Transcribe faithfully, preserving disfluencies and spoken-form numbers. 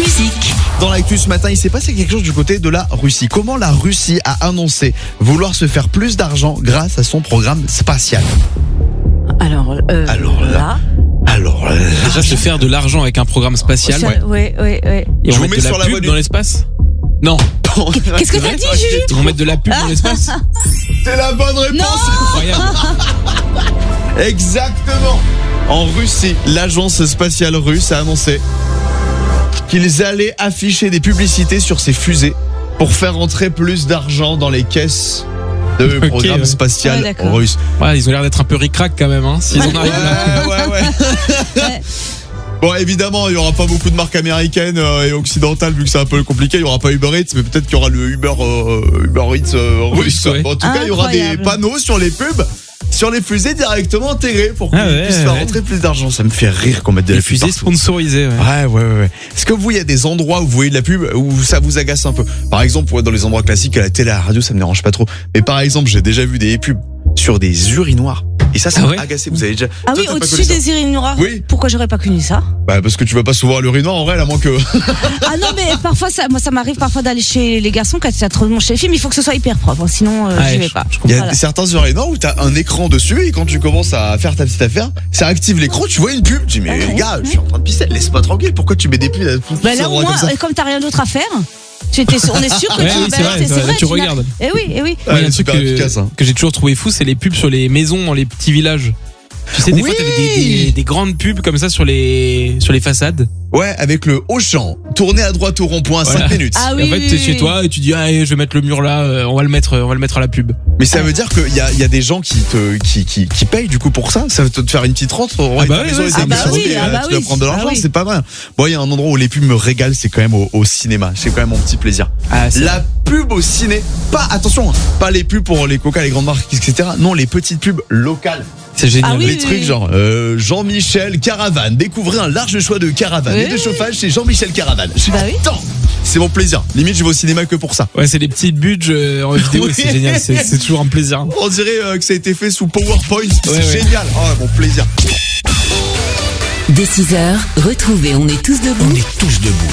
musique. Dans l'actu ce matin, il s'est passé quelque chose du côté de la Russie. Comment la Russie a annoncé vouloir se faire plus d'argent grâce à son programme spatial? Alors, euh, Alors là, là. Alors là, Déjà se faire de l'argent avec un programme spatial. Ça- ouais, ouais, ouais. Ils Je vont vous mettre mets de sur la la pub bonne- dans l'espace. Non, Qu'est-ce que t'as dit, Juju? ils vont mettre de la pub dans l'espace. c'est la bonne réponse. Incroyable. Exactement. En Russie, l'agence spatiale russe a annoncé qu'ils allaient afficher des publicités sur ces fusées pour faire entrer plus d'argent dans les caisses de Ok, programme ouais. spatial Ouais, d'accord. russe. Ouais, ils ont l'air d'être un peu ric-rac quand même, hein. S'ils en arrivent là. Ouais, ouais, ouais. Ouais. Bon, évidemment, il n'y aura pas beaucoup de marques américaines euh, et occidentales vu que c'est un peu compliqué. Il n'y aura pas Uber Eats, mais peut-être qu'il y aura le Uber, euh, Uber Eats euh, russe. Russe, ouais. Bon, en tout cas, il y aura des Incroyable. panneaux sur les pubs, sur les fusées directement intégrés pour qu'on Ah ouais, puisse faire ouais. rentrer plus d'argent. Ça me fait rire qu'on mette de Des la pub fusées partout. sponsorisées. Ouais. Ouais, ouais, ouais, ouais. Est-ce que vous, il y a des endroits où vous voyez de la pub où ça vous agace un peu? Par exemple, ouais, dans les endroits classiques, à la télé, à la radio, ça me dérange pas trop. Mais par exemple, j'ai déjà vu des pubs sur des urinoirs. Et ça, ça Ah m'a ouais agacé. Vous avez déjà. Ah Toi, oui, t'as pas au-dessus connu ça? des urinoirs. Oui. Pourquoi j'aurais pas connu ça? Bah, parce que tu vas pas souvent à l'urinoir en vrai, à moins que. Ah non, mais parfois, ça, moi, ça m'arrive parfois d'aller chez les garçons quand c'est trop bon chez les filles, mais il faut que ce soit hyper propre, hein, sinon euh, Ouais, j'y vais je- pas. je Il y a Voilà. certains urinoirs où t'as un écran dessus et quand tu commences à faire ta petite affaire, ça active l'écran, tu vois une pub. Tu dis, mais Ah ouais. gars, je suis en train de pisser, laisse-moi tranquille. Pourquoi tu mets des pubs à tous Bah ces là, au endroits moins, comme ça? euh, comme t'as rien d'autre à faire, tu étais, on est sûr que Ouais, tu oui, bah c'est vrai, c'est c'est vrai, tu n'as- regardes. Eh oui, eh oui. Ouais, Ouais, il y a un truc super que, efficace, hein. que j'ai toujours trouvé fou, c'est les pubs sur les maisons dans les petits villages. Tu sais, des Oui. fois, t'avais des, des, des grandes pubs comme ça sur les, sur les façades. Ouais, avec le Auchan, tourner à droite au rond-point, Voilà. cinq minutes. Ah Et oui. en fait, oui, t'es oui, chez oui. toi et tu dis, ah, je vais mettre le mur là, euh, on va le mettre, on va le mettre à la pub. Mais ça veut dire qu'il y a, il y a des gens qui te, qui, qui, qui payent du coup pour ça. Ça veut te faire une petite rente. Ah bah oui, oui, ah bah oui, ah bah tu vas oui. prendre de l'argent, Ah oui. c'est pas vrai. Bon, il y a un endroit où les pubs me régalent, c'est quand même au, au cinéma. C'est quand même mon petit plaisir. Ah, c'est La pub au ciné, pas, attention, hein, pas les pubs pour les coca, les grandes marques, et cetera. Non, les petites pubs locales. c'est génial. Ah oui, les trucs oui. genre euh, Jean-Michel Caravane. Découvrez un large choix de caravanes Oui, et de oui. chauffage chez Jean-Michel Caravane. Je Bah oui. Attends, c'est mon plaisir. Limite, je vais au cinéma que pour ça. Ouais, c'est les petites budges euh, en vidéo, Oui. c'est génial, c'est c'est toujours un plaisir. On dirait euh, que ça a été fait sous PowerPoint. C'est Ouais, ouais. génial. Oh, mon plaisir. Dès six heures, retrouvez On est tous debout. On est tous debout